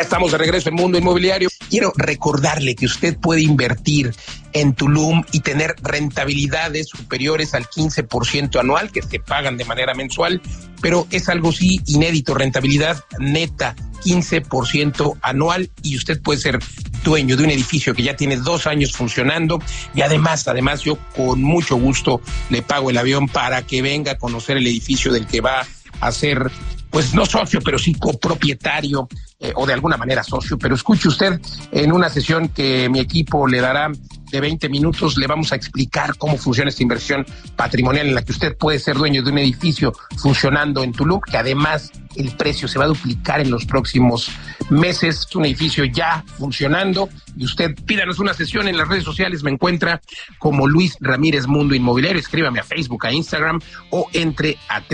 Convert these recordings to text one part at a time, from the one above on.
estamos de regreso en Mundo Inmobiliario. Quiero recordarle que usted puede invertir en Tulum y tener rentabilidades superiores al 15% anual, que se pagan de manera mensual, pero es algo sí inédito, rentabilidad neta, 15% anual, y usted puede ser dueño de un edificio que ya tiene 2 años funcionando, y además yo con mucho gusto le pago el avión para que venga a conocer el edificio del que va a ser, pues no socio, pero sí copropietario, o de alguna manera socio. Pero escuche usted, en una sesión que mi equipo le dará de 20 minutos, le vamos a explicar cómo funciona esta inversión patrimonial en la que usted puede ser dueño de un edificio funcionando en Tulum, que además el precio se va a duplicar en los próximos meses. Es un edificio ya funcionando, y usted pídanos una sesión en las redes sociales. Me encuentra como Luis Ramírez Mundo Inmobiliario. Escríbame a Facebook, a Instagram, o entre a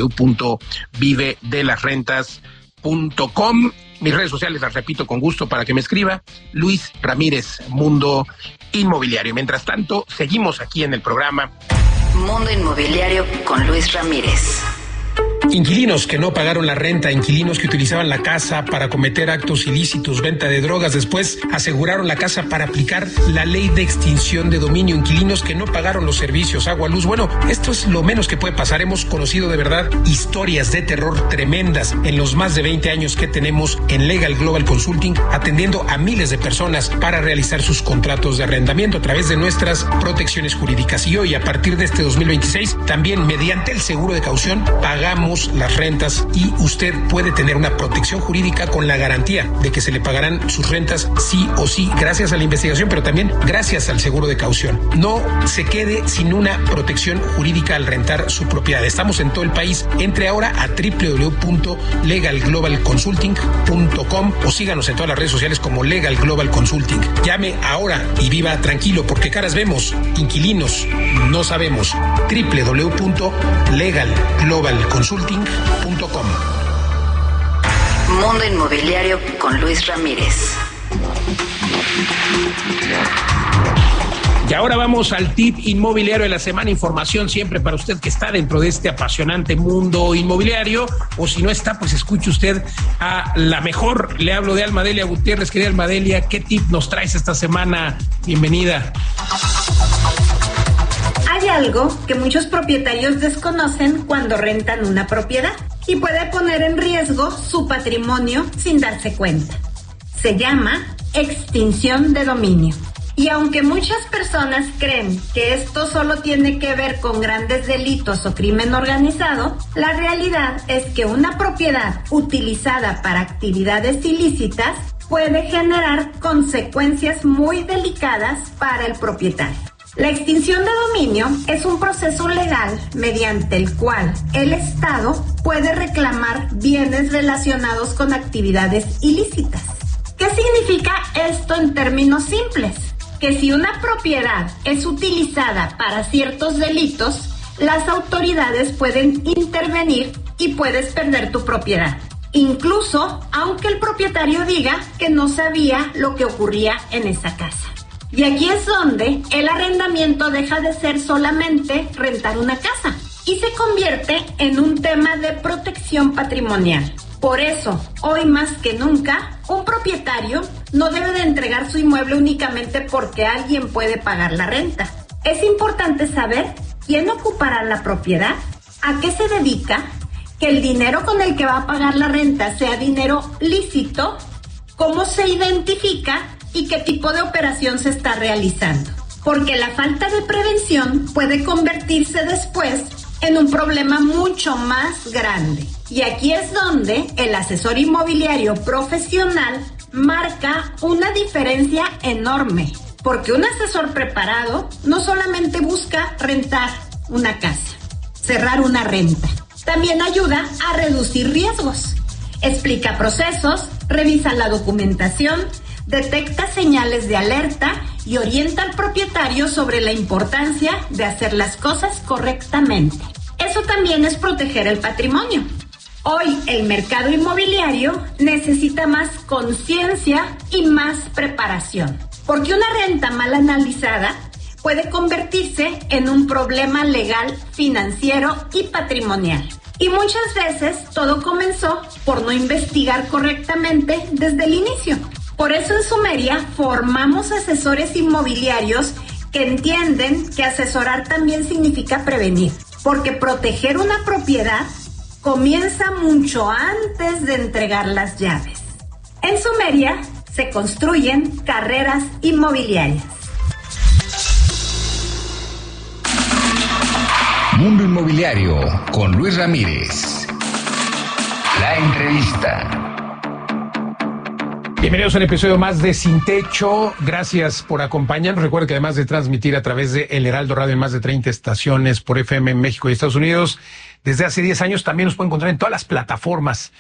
www.vivedelasrentas.com. Mis redes sociales las repito con gusto para que me escriba: Luis Ramírez Mundo Inmobiliario. Mientras tanto, seguimos aquí en el programa Mundo Inmobiliario con Luis Ramírez. Inquilinos que no pagaron la renta, inquilinos que utilizaban la casa para cometer actos ilícitos, venta de drogas, después aseguraron la casa para aplicar la ley de extinción de dominio, inquilinos que no pagaron los servicios, agua, luz. Bueno, esto es lo menos que puede pasar. Hemos conocido de verdad historias de terror tremendas en los más de 20 años que tenemos en Legal Global Consulting, atendiendo a miles de personas para realizar sus contratos de arrendamiento a través de nuestras protecciones jurídicas. Y hoy, a partir de este 2026, también mediante el seguro de caución, pagamos las rentas, y usted puede tener una protección jurídica con la garantía de que se le pagarán sus rentas sí o sí, gracias a la investigación, pero también gracias al seguro de caución. No se quede sin una protección jurídica al rentar su propiedad. Estamos en todo el país. Entre ahora a www.legalglobalconsulting.com o síganos en todas las redes sociales como Legal Global Consulting. Llame ahora y viva tranquilo, porque caras vemos, inquilinos no sabemos. www.legalglobalconsulting.com. Mundo Inmobiliario con Luis Ramírez. Y ahora vamos al tip inmobiliario de la semana. Información siempre para usted que está dentro de este apasionante mundo inmobiliario, o si no está, pues escuche usted a la mejor. Le hablo de Almadelia Gutiérrez. Querida Almadelia, ¿qué tip nos traes esta semana? Bienvenida. Hay algo que muchos propietarios desconocen cuando rentan una propiedad y puede poner en riesgo su patrimonio sin darse cuenta. Se llama extinción de dominio. Y aunque muchas personas creen que esto solo tiene que ver con grandes delitos o crimen organizado, la realidad es que una propiedad utilizada para actividades ilícitas puede generar consecuencias muy delicadas para el propietario. La extinción de dominio es un proceso legal mediante el cual el Estado puede reclamar bienes relacionados con actividades ilícitas. ¿Qué significa esto en términos simples? Que si una propiedad es utilizada para ciertos delitos, las autoridades pueden intervenir y puedes perder tu propiedad. Incluso aunque el propietario diga que no sabía lo que ocurría en esa casa. Y aquí es donde el arrendamiento deja de ser solamente rentar una casa y se convierte en un tema de protección patrimonial. Por eso, hoy más que nunca, un propietario no debe de entregar su inmueble únicamente porque alguien puede pagar la renta. Es importante saber quién ocupará la propiedad, a qué se dedica, que el dinero con el que va a pagar la renta sea dinero lícito, cómo se identifica y qué tipo de operación se está realizando. Porque la falta de prevención puede convertirse después en un problema mucho más grande. Y aquí es donde el asesor inmobiliario profesional marca una diferencia enorme. Porque un asesor preparado no solamente busca rentar una casa, cerrar una renta, también ayuda a reducir riesgos. Explica procesos, revisa la documentación, detecta señales de alerta y orienta al propietario sobre la importancia de hacer las cosas correctamente. Eso también es proteger el patrimonio. Hoy el mercado inmobiliario necesita más conciencia y más preparación, porque una renta mal analizada puede convertirse en un problema legal, financiero y patrimonial. Y muchas veces todo comenzó por no investigar correctamente desde el inicio. Por eso en Sumeria formamos asesores inmobiliarios que entienden que asesorar también significa prevenir, porque proteger una propiedad comienza mucho antes de entregar las llaves. En Sumeria se construyen carreras inmobiliarias. Mundo Inmobiliario con Luis Ramírez. La entrevista. Bienvenidos a un episodio más de Sin Techo. Gracias por acompañarnos. Recuerden que además de transmitir a través de El Heraldo Radio en más de 30 estaciones por FM en México y Estados Unidos, desde hace 10 años también nos pueden encontrar en todas las plataformas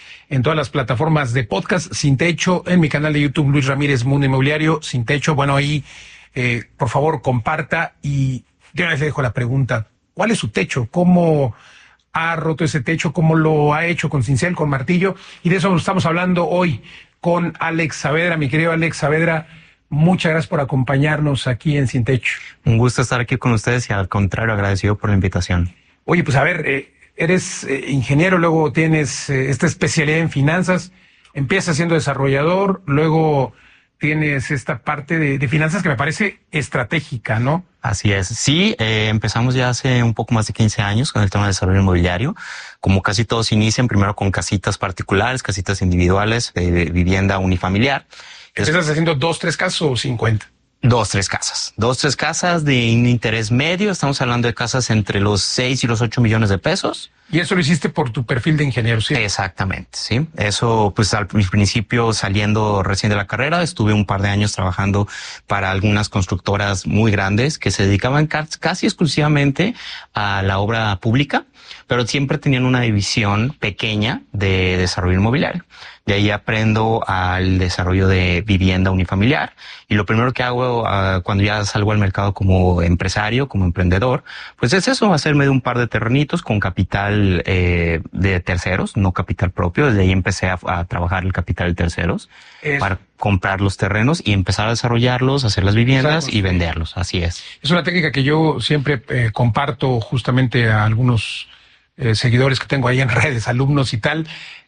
de podcast. Sin Techo, en mi canal de YouTube, Luis Ramírez, Mundo Inmobiliario. Sin Techo, bueno, ahí, por favor, comparta. Y yo les dejo la pregunta: ¿cuál es su techo? ¿Cómo ha roto ese techo? ¿Cómo lo ha hecho con cincel, con martillo? Y de eso estamos hablando hoy con Alex Saavedra. Mi querido Alex Saavedra, muchas gracias por acompañarnos aquí en Sin Techo. Un gusto estar aquí con ustedes y al contrario, agradecido por la invitación. Oye, pues a ver, eres ingeniero, luego tienes esta especialidad en finanzas, empiezas siendo desarrollador, luego tienes esta parte de finanzas que me parece estratégica, ¿no? Así es. Sí, empezamos ya hace un poco más de 15 años con el tema de desarrollo inmobiliario. Como casi todos inician, primero con casitas particulares, casitas individuales, de vivienda unifamiliar. ¿Estás haciendo 2, 3 casas o 50? 2, 3 casas. 2, 3 casas de un interés medio. Estamos hablando de casas entre los 6 y los 8 millones de pesos. Y eso lo hiciste por tu perfil de ingeniero, ¿sí? Exactamente, sí. Eso, pues al principio, saliendo recién de la carrera, estuve un par de años trabajando para algunas constructoras muy grandes que se dedicaban casi exclusivamente a la obra pública, pero siempre tenían una división pequeña de desarrollo inmobiliario. De ahí aprendo al desarrollo de vivienda unifamiliar. Y lo primero que hago cuando ya salgo al mercado como empresario, como emprendedor, pues es eso, hacerme de un par de terrenitos con capital de terceros, no capital propio. Desde ahí empecé a trabajar el capital de terceros para comprar los terrenos y empezar a desarrollarlos, hacer las viviendas y venderlos. Así es. Es una técnica que yo siempre comparto justamente a algunos seguidores que tengo ahí en redes, alumnos y tal,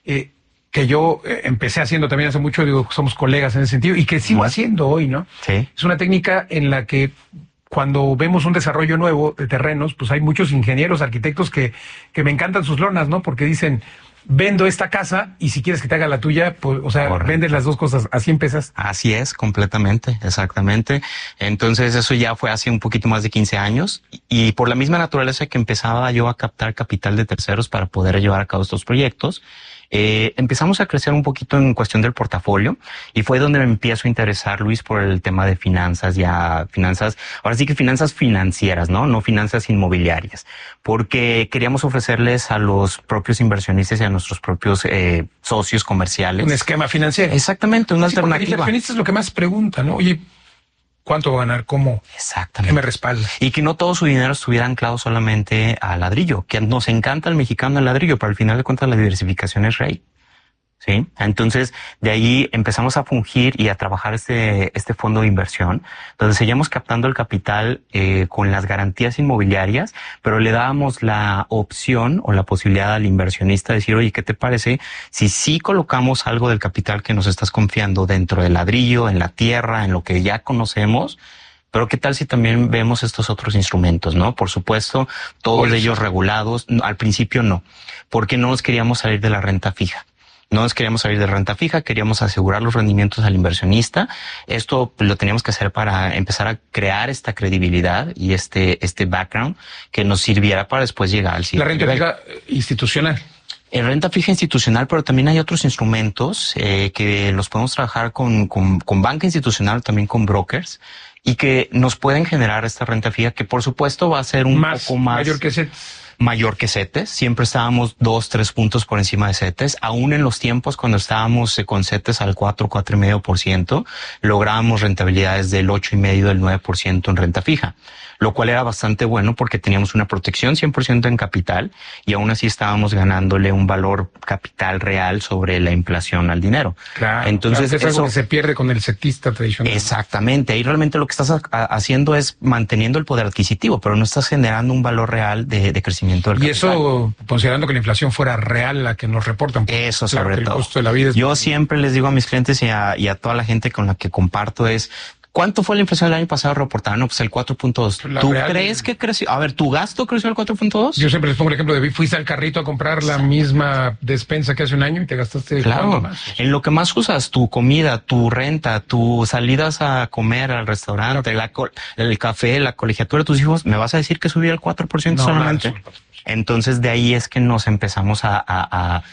que yo empecé haciendo también hace mucho, digo, somos colegas en ese sentido, y que sigo haciendo hoy, ¿no? Sí. Es una técnica en la que cuando vemos un desarrollo nuevo de terrenos, pues hay muchos ingenieros, arquitectos que me encantan sus lonas, ¿no? Porque dicen, vendo esta casa y si quieres que te haga la tuya, pues, o sea, correcto, vendes las dos cosas. Así empiezas. Así es, completamente, exactamente. Entonces eso ya fue hace un poquito más de 15 años y por la misma naturaleza que empezaba yo a captar capital de terceros para poder llevar a cabo estos proyectos, empezamos a crecer un poquito en cuestión del portafolio y fue donde me empiezo a interesar, Luis, por el tema de finanzas, ahora sí que finanzas financieras, ¿no? No finanzas inmobiliarias, porque queríamos ofrecerles a los propios inversionistas y a nuestros propios socios comerciales un esquema financiero. Exactamente, una alternativa. El inversionista es lo que más pregunta, ¿no? Oye, ¿cuánto va a ganar? ¿Cómo? Exactamente. ¿Qué me respalda? Y que no todo su dinero estuviera anclado solamente al ladrillo, que nos encanta el mexicano el ladrillo, pero al final de cuentas la diversificación es rey. ¿Sí? Entonces, de ahí empezamos a fungir y a trabajar este fondo de inversión, donde seguíamos captando el capital con las garantías inmobiliarias, pero le dábamos la opción o la posibilidad al inversionista de decir, oye, ¿qué te parece si sí colocamos algo del capital que nos estás confiando dentro del ladrillo, en la tierra, en lo que ya conocemos? Pero ¿qué tal si también vemos estos otros instrumentos, no? Por supuesto, todos ellos regulados. Al principio no, porque no nos queríamos salir de la renta fija. No nos queríamos salir de renta fija, queríamos asegurar los rendimientos al inversionista. Esto lo teníamos que hacer para empezar a crear esta credibilidad y este background que nos sirviera para después llegar al siguiente nivel. La renta fija institucional. En renta fija institucional, pero también hay otros instrumentos que los podemos trabajar con banca institucional, también con brokers, y que nos pueden generar esta renta fija que por supuesto va a ser un poco más mayor que CETES. Siempre estábamos 2-3 puntos por encima de CETES. Aún en los tiempos cuando estábamos con CETES al 4-4,5%, lográbamos rentabilidades del 8,5% del 9% en renta fija, lo cual era bastante bueno porque teníamos una protección 100% en capital y aún así estábamos ganándole un valor capital real sobre la inflación al dinero. Claro. Entonces es algo que se pierde con el cetista tradicional. Exactamente. Ahí realmente lo que estás haciendo es manteniendo el poder adquisitivo, pero no estás generando un valor real de crecimiento crecimiento del capital. Y eso, considerando que la inflación fuera real, la que nos reportan. Eso, claro, sobre todo. El costo de la vida Yo siempre les digo a mis clientes y a toda la gente con la que comparto es, ¿cuánto fue la inflación del año pasado reportada? No, pues el 4.2. ¿Tú crees que creció? A ver, ¿tu gasto creció el 4.2? Yo siempre les pongo el ejemplo de fuiste al carrito a comprar la misma despensa que hace un año y te gastaste. Claro, más. En lo que más usas, tu comida, tu renta, tus salidas a comer al restaurante, el café, la colegiatura de tus hijos, ¿me vas a decir que subió el 4% solamente? Entonces de ahí es que nos empezamos a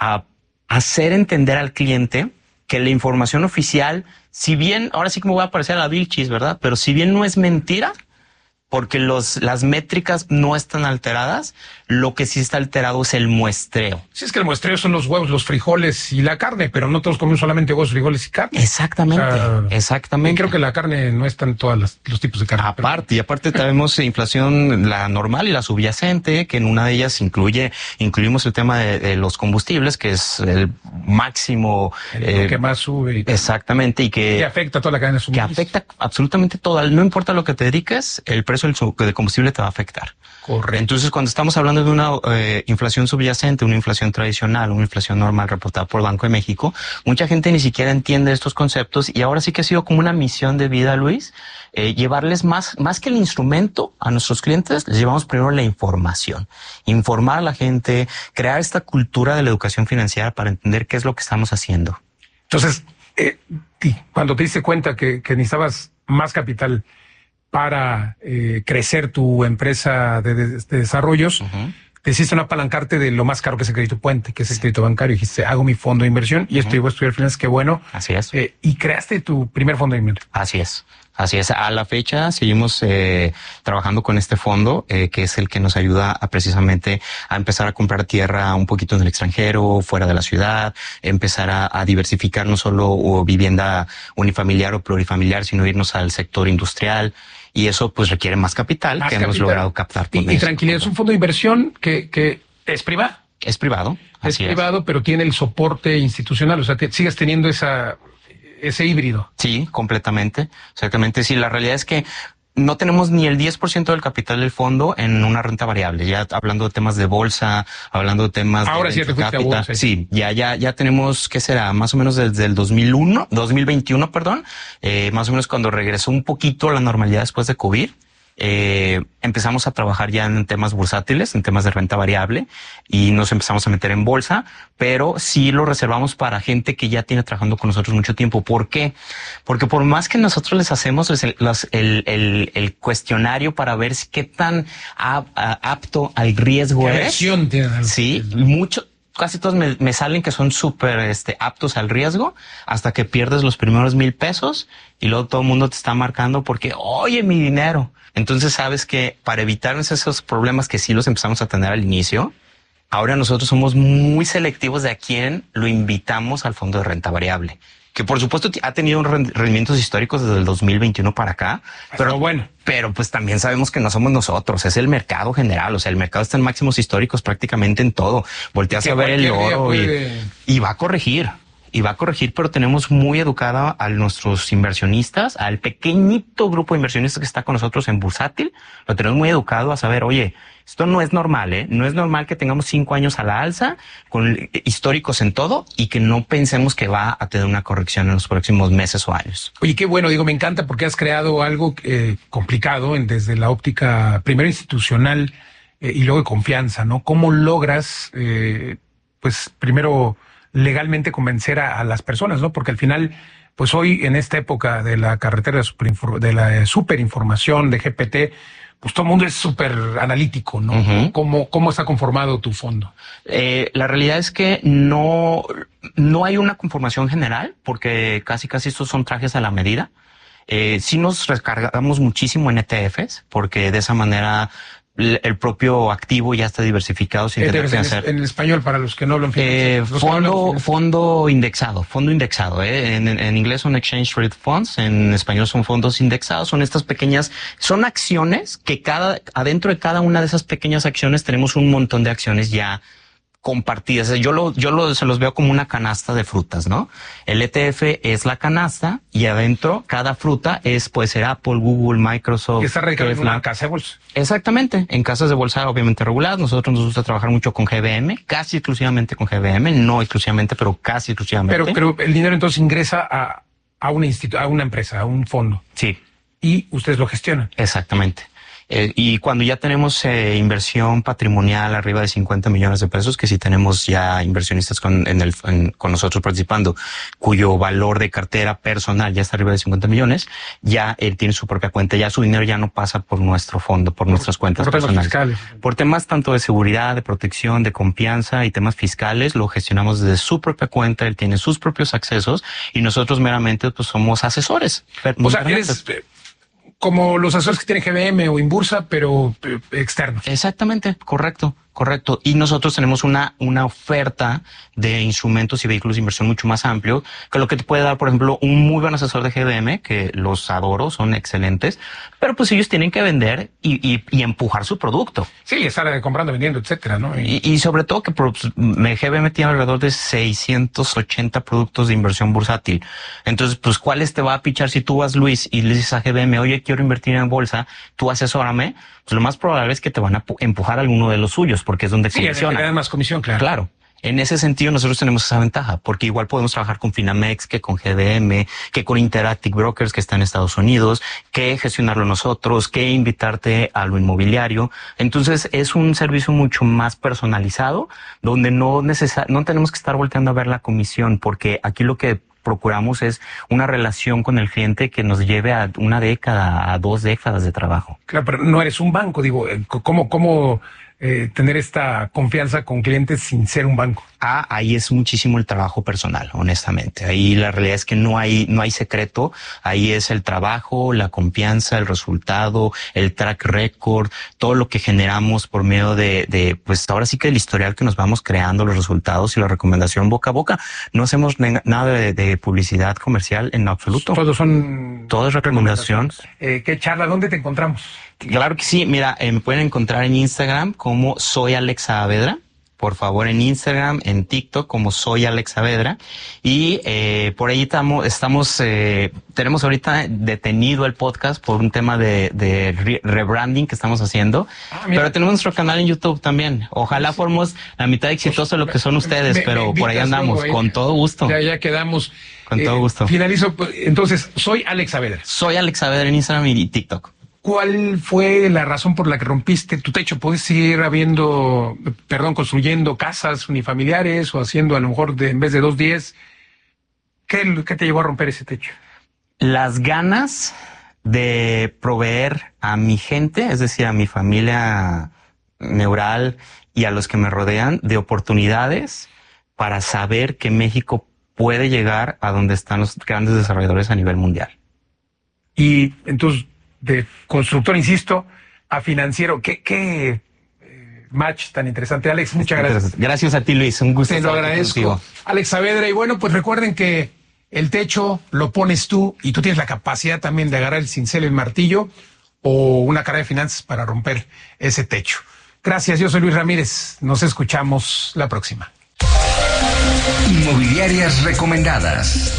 hacer entender al cliente que la información oficial, si bien, ahora sí que me voy a parecer a la Vilchis, ¿verdad? Pero si bien no es mentira, porque las métricas no están alteradas, lo que sí está alterado es el muestreo. Sí, es que el muestreo son los huevos, los frijoles y la carne, pero no todos comemos solamente huevos, frijoles y carne. Exactamente, exactamente. Y creo que la carne no está en todos los tipos de carne. Aparte tenemos inflación, la normal y la subyacente, que en una de ellas incluimos el tema de los combustibles, que es el máximo. Lo que más sube. Exactamente, y que afecta a toda la cadena de suministro. Que afecta absolutamente todo. No importa lo que te dediques, el precio de combustible te va a afectar. Correcto. Entonces, cuando estamos hablando de una inflación subyacente, una inflación tradicional, una inflación normal reportada por Banco de México, mucha gente ni siquiera entiende estos conceptos y ahora sí que ha sido como una misión de vida, Luis, llevarles más que el instrumento a nuestros clientes, les llevamos primero la información. Informar a la gente, crear esta cultura de la educación financiera para entender qué es lo que estamos haciendo. Entonces, cuando te diste cuenta que necesitabas más capital para crecer tu empresa de desarrollos, decidiste no apalancarte de lo más caro que es el crédito puente, que es el crédito bancario. Dijiste, hago mi fondo de inversión y esto iba a estudiar finanzas, qué bueno. Así es. Y creaste tu primer fondo de inversión. Así es. Así es. A la fecha seguimos trabajando con este fondo, que es el que nos ayuda precisamente a empezar a comprar tierra un poquito en el extranjero, fuera de la ciudad, empezar a diversificar no solo vivienda unifamiliar o plurifamiliar, sino irnos al sector industrial. Y eso pues requiere más capital que hemos logrado captar. Y tranquilidad, es un fondo de inversión que es privado. Es privado. Es privado, pero tiene el soporte institucional. O sea, sigues teniendo ese híbrido. Sí, completamente. Exactamente. Sí, la realidad es que no tenemos ni el 10% del capital del fondo en una renta variable. Ya hablando de temas de bolsa, hablando de temas ahora sí te fuiste a bolsa. Sí, ya tenemos, ¿qué será? Más o menos desde el 2021, perdón. Más o menos cuando regresó un poquito la normalidad después de COVID. Empezamos a trabajar ya en temas bursátiles, en temas de renta variable y nos empezamos a meter en bolsa, pero sí lo reservamos para gente que ya tiene trabajando con nosotros mucho tiempo. ¿Por qué? Porque por más que nosotros les hacemos el cuestionario para ver qué tan apto al riesgo es. Sí, casi todos me salen que son súper aptos al riesgo hasta que pierdes los primeros 1,000 pesos y luego todo el mundo te está marcando porque, oye, mi dinero. Entonces sabes que para evitarnos esos problemas que sí los empezamos a tener al inicio, ahora nosotros somos muy selectivos de a quién lo invitamos al fondo de renta variable. Que por supuesto ha tenido rendimientos históricos desde el 2021 para acá, pero pues también sabemos que no somos nosotros, es el mercado general, o sea, el mercado está en máximos históricos prácticamente en todo. Volteas a ver el oro y va a corregir. Pero tenemos muy educada a nuestros inversionistas, al pequeñito grupo de inversionistas que está con nosotros en bursátil, lo tenemos muy educado a saber, oye, esto no es normal, no es normal que tengamos 5 años a la alza, con históricos en todo, y que no pensemos que va a tener una corrección en los próximos meses o años. Oye, qué bueno, me encanta porque has creado algo complicado desde la óptica primero institucional y luego de confianza, ¿no? ¿Cómo logras, primero legalmente convencer a las personas, ¿no? Porque al final, pues hoy en esta época de la carretera de la superinformación, de GPT, pues todo el mundo es súper analítico, ¿no? ¿Cómo está conformado tu fondo? La realidad es que no hay una conformación general, porque casi estos son trajes a la medida. Sí nos recargamos muchísimo en ETFs, porque de esa manera el propio activo ya está diversificado sin tener que hacer. En español, para los que no hablan fondo indexado. En inglés son exchange traded funds, en español son fondos indexados. Son estas pequeñas, son acciones que adentro de cada una de esas pequeñas acciones tenemos un montón de acciones ya compartidas. Se los veo como una canasta de frutas, ¿no? El ETF es la canasta y adentro cada fruta puede ser Apple, Google, Microsoft. ¿Y está radicado en una casa de bolsa? Exactamente, en casas de bolsa obviamente reguladas. Nosotros nos gusta trabajar mucho con GBM, casi exclusivamente con GBM, no exclusivamente, pero casi exclusivamente. Pero el dinero entonces ingresa a una empresa, a un fondo. Sí. Y ustedes lo gestionan. Exactamente. Y cuando ya tenemos inversión patrimonial arriba de 50 millones de pesos, que sí tenemos ya inversionistas con nosotros participando, cuyo valor de cartera personal ya está arriba de 50 millones, ya él tiene su propia cuenta, ya su dinero ya no pasa por nuestro fondo, por nuestras cuentas personales. Fiscales. Por temas tanto de seguridad, de protección, de confianza y temas fiscales, lo gestionamos desde su propia cuenta, él tiene sus propios accesos y nosotros meramente pues somos asesores. O sea, eres como los asesores que tienen GBM o Inbursa, pero externos. Exactamente, correcto. Y nosotros tenemos una oferta de instrumentos y vehículos de inversión mucho más amplio que lo que te puede dar, por ejemplo, un muy buen asesor de GBM, que los adoro, son excelentes, pero pues ellos tienen que vender y empujar su producto. Sí, estar comprando, vendiendo, etcétera, ¿no? Y sobre todo que GBM tiene alrededor de 680 productos de inversión bursátil. Entonces, pues, ¿cuáles te va a pichar si tú vas, Luis, y le dices a GBM, oye, quiero invertir en bolsa, tú asesórame? Pues lo más probable es que te van a empujar alguno de los suyos, porque es donde comisiona. Sí, le dan más comisión, claro. Claro. En ese sentido, nosotros tenemos esa ventaja, porque igual podemos trabajar con Finamex, que con GBM, que con Interactive Brokers, que está en Estados Unidos, que gestionarlo nosotros, que invitarte a lo inmobiliario. Entonces, es un servicio mucho más personalizado, donde no tenemos que estar volteando a ver la comisión, porque aquí lo que procuramos es una relación con el cliente que nos lleve a 1 década, a 2 décadas de trabajo. Claro, pero no eres un banco, digo, ¿cómo tener esta confianza con clientes sin ser un banco? Ahí es muchísimo el trabajo personal, honestamente. Ahí la realidad es que no hay secreto. Ahí es el trabajo, la confianza, el resultado, el track record, todo lo que generamos por medio pues ahora sí que el historial que nos vamos creando, los resultados y la recomendación boca a boca. No hacemos nada de publicidad comercial en absoluto. Todo es recomendación. ¿Qué charla? ¿Dónde te encontramos? Claro que sí. Mira, me pueden encontrar en Instagram como soy Alex Saavedra. Por favor, en Instagram, en TikTok, como soy Alex Saavedra. Y por ahí tenemos ahorita detenido el podcast por un tema de rebranding que estamos haciendo. Pero tenemos nuestro canal en YouTube también. Ojalá formos la mitad exitoso de lo que son ustedes, pero por ahí andamos, con todo gusto. Ya quedamos. Con todo gusto. Finalizo. Entonces, soy Alex Saavedra. Soy Alex Saavedra en Instagram y TikTok. ¿Cuál fue la razón por la que rompiste tu techo? ¿Puedes seguir construyendo casas unifamiliares o haciendo a lo mejor en vez de 210? ¿Qué te llevó a romper ese techo? Las ganas de proveer a mi gente, es decir, a mi familia neural y a los que me rodean, de oportunidades para saber que México puede llegar a donde están los grandes desarrolladores a nivel mundial. Y entonces, de constructor, insisto, a financiero. ¿Qué match tan interesante, Alex? Muchas gracias. Gracias a ti, Luis. Un gusto. Te lo agradezco. Alex Saavedra. Y bueno, pues recuerden que el techo lo pones tú y tú tienes la capacidad también de agarrar el cincel, el martillo o una carrera de finanzas para romper ese techo. Gracias. Yo soy Luis Ramírez. Nos escuchamos la próxima. Inmobiliarias recomendadas.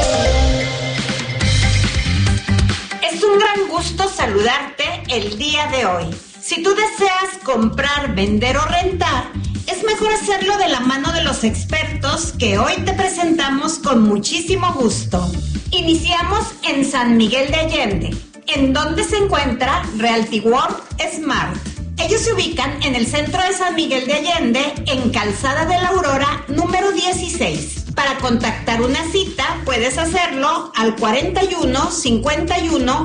Es un gran gusto saludarte el día de hoy. Si tú deseas comprar, vender o rentar, es mejor hacerlo de la mano de los expertos que hoy te presentamos con muchísimo gusto. Iniciamos en San Miguel de Allende, en donde se encuentra Realty World Smart. Ellos se ubican en el centro de San Miguel de Allende, en Calzada de la Aurora, número 16. Para contactar una cita, puedes hacerlo al 41 51